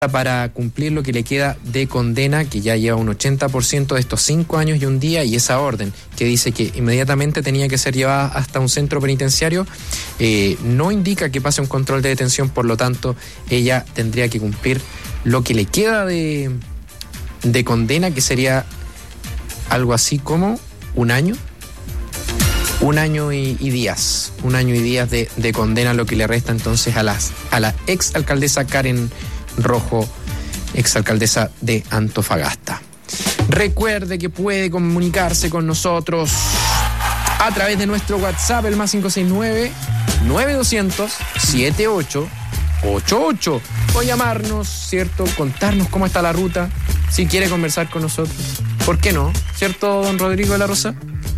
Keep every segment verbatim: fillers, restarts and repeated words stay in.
para cumplir lo que le queda de condena, que ya lleva un ochenta por ciento de estos cinco años y un día, y esa orden que dice que inmediatamente tenía que ser llevada hasta un centro penitenciario, eh, no indica que pase un control de detención, por lo tanto, ella tendría que cumplir lo que le queda de, de condena, que sería algo así como un año, un año y, y días, un año y días de, de condena, lo que le resta entonces a, las, a la ex alcaldesa Karen Rojo, exalcaldesa de Antofagasta. Recuerde que puede comunicarse con nosotros a través de nuestro WhatsApp, el más cinco seis nueve, nueve dos cero cero, siete ocho ocho ocho, o llamarnos, ¿cierto? Contarnos cómo está la ruta, si quiere conversar con nosotros. ¿Por qué no? ¿Cierto, don Rodrigo de la Rosa?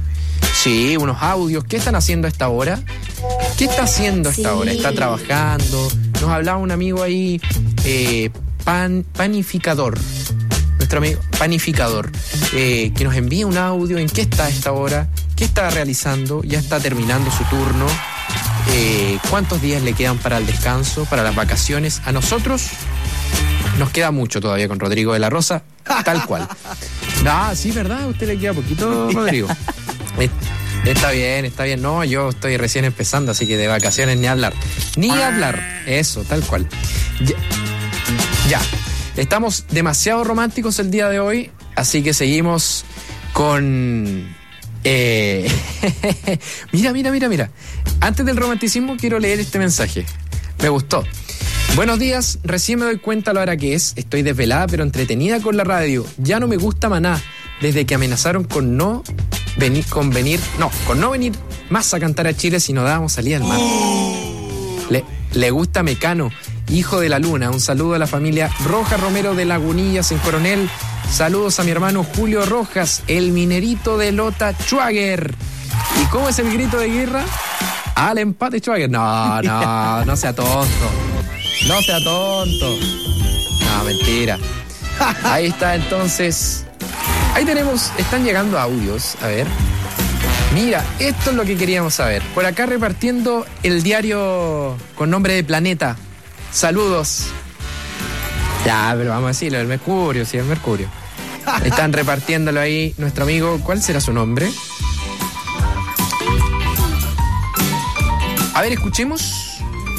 Sí, unos audios. ¿Qué están haciendo a esta hora? ¿Qué está haciendo a esta sí. hora? ¿Está trabajando? Nos hablaba un amigo ahí, eh, pan, panificador, nuestro amigo panificador, eh, que nos envía un audio. ¿En qué está a esta hora? ¿Qué está realizando? ¿Ya está terminando su turno? Eh, ¿Cuántos días le quedan para el descanso, para las vacaciones? A nosotros nos queda mucho todavía con Rodrigo de la Rosa, tal cual. Ah, sí, ¿verdad? A usted le queda poquito, Rodrigo. Está bien, está bien. No, yo estoy recién empezando, así que de vacaciones ni hablar. Ni hablar. Eso, tal cual. Ya. ya. Estamos demasiado románticos el día de hoy, así que seguimos con... Eh... mira, mira, mira, mira. Antes del romanticismo quiero leer este mensaje. Me gustó. Buenos días, recién me doy cuenta a la hora que es. Estoy desvelada pero entretenida con la radio. Ya no me gusta Maná, desde que amenazaron con no... Venir, con venir, no, con no venir más a cantar a Chile si no dábamos salida al mar. Le, le gusta Mecano, hijo de la luna. Un saludo a la familia Rojas Romero de Lagunillas en Coronel. Saludos a mi hermano Julio Rojas, el minerito de Lota Schwager. ¿Y cómo es el grito de guerra? Al empate Schwager. No, no, no sea tonto. No sea tonto. No, mentira. Ahí está entonces... Ahí tenemos, están llegando audios, a ver. Mira, esto es lo que queríamos saber. Por acá repartiendo el diario con nombre de Planeta. Saludos. Ya, pero vamos a decirlo, el Mercurio, sí, el Mercurio. Están repartiéndolo ahí nuestro amigo, ¿cuál será su nombre? A ver, escuchemos.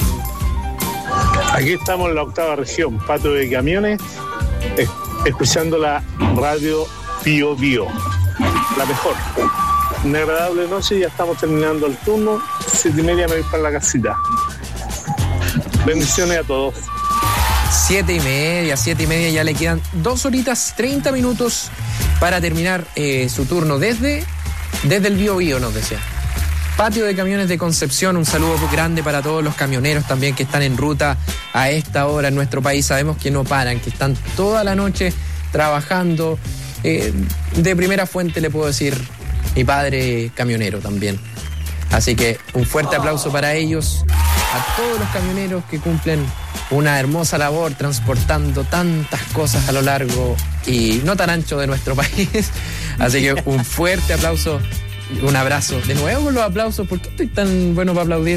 Aquí estamos en la octava región, Patio de Camiones, escuchando la radio Bio Bio, la mejor. Una agradable noche, ya estamos terminando el turno. Siete y media me voy para la casita. Bendiciones a todos. Siete y media, siete y media, ya le quedan dos horitas, treinta minutos para terminar eh, su turno desde, desde el Bio Bio, nos decía. Patio de Camiones de Concepción, un saludo grande para todos los camioneros también que están en ruta a esta hora en nuestro país. Sabemos que no paran, que están toda la noche trabajando. Eh, de primera fuente le puedo decir, mi padre camionero también. Así que un fuerte aplauso para ellos, a todos los camioneros que cumplen una hermosa labor transportando tantas cosas a lo largo y no tan ancho de nuestro país. Así que un fuerte aplauso, un abrazo. De nuevo con los aplausos, ¿por qué estoy tan bueno para aplaudir?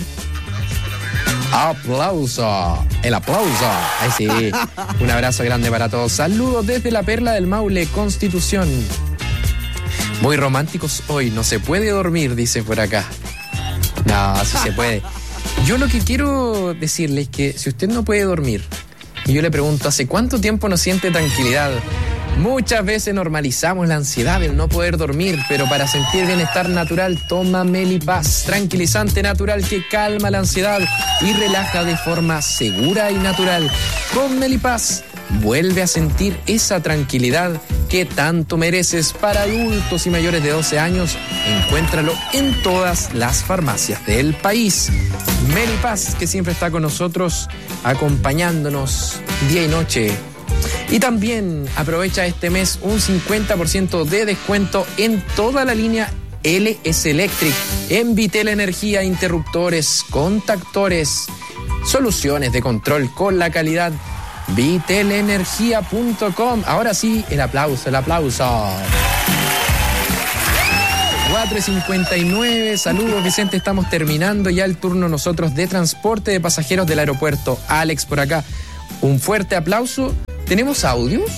¡Aplauso! ¡El aplauso! ¡Ay, sí! Un abrazo grande para todos. Saludos desde la Perla del Maule, Constitución. Muy románticos hoy. No se puede dormir, dice por acá. No, sí se puede. Yo lo que quiero decirle es que si usted no puede dormir, y yo le pregunto, ¿hace cuánto tiempo no siente tranquilidad? Muchas veces normalizamos la ansiedad del no poder dormir, pero para sentir bienestar natural, toma Melipaz, tranquilizante natural que calma la ansiedad y relaja de forma segura y natural. Con Melipaz, vuelve a sentir esa tranquilidad que tanto mereces. Para adultos y mayores de doce años, encuéntralo en todas las farmacias del país. Melipaz, que siempre está con nosotros, acompañándonos día y noche. Y también aprovecha este mes un cincuenta por ciento de descuento en toda la línea L S Electric, en Vitel Energía, interruptores, contactores, soluciones de control con la calidad vitel energía punto com. Ahora sí, el aplauso, el aplauso. cuatro cincuenta y nueve, saludos Vicente, estamos terminando ya el turno nosotros de transporte de pasajeros del aeropuerto. Alex por acá. Un fuerte aplauso. ¿Tenemos audios?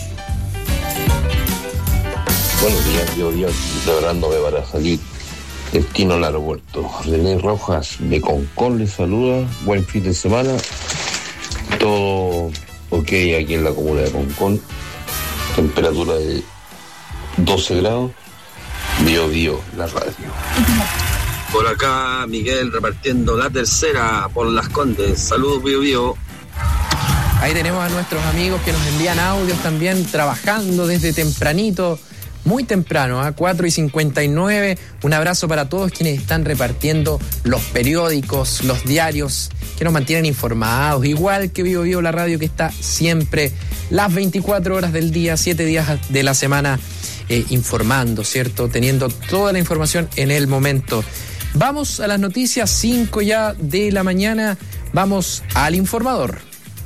Buenos días, yo Dios, preparándome para salir destino al aeropuerto. René Rojas de Concón les saluda. Buen fin de semana. Todo ok aquí en la comuna de Concón. Temperatura de doce grados. Bio Bio, la radio. Por acá Miguel repartiendo la tercera por Las Condes. Saludos, Bio Bio. Ahí tenemos a nuestros amigos que nos envían audios también, trabajando desde tempranito, muy temprano, a ¿eh? cuatro y cincuenta y nueve. Un abrazo para todos quienes están repartiendo los periódicos, los diarios, que nos mantienen informados, igual que Bio Bio, la radio que está siempre las veinticuatro horas del día, siete días de la semana, eh, informando, ¿cierto? Teniendo toda la información en el momento. Vamos a las noticias, cinco ya de la mañana, vamos al informador.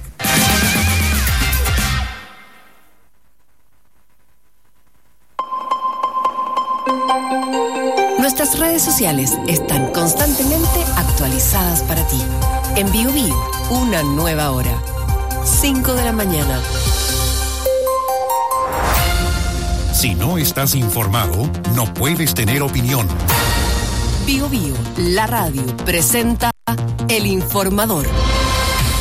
Nuestras redes sociales están constantemente actualizadas para ti. En Bio Bio, una nueva hora. cinco de la mañana. Si no estás informado, no puedes tener opinión. Bio Bio, la radio, presenta El Informador.